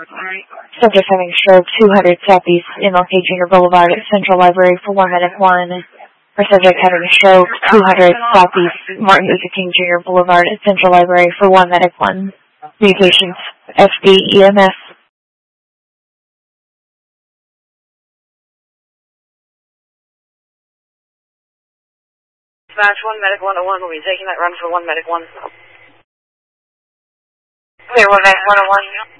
Subject having stroke 200 Southeast MLK Jr. Boulevard at Central Library for 1 medic 1. For subject having a stroke 200 Southeast Martin Luther King Jr. Boulevard at Central Library for 1 medic 1. Communications FD EMS. Dispatch 1 medic 101 will be taking that run for 1 medic 1. Clear 1 medic 101.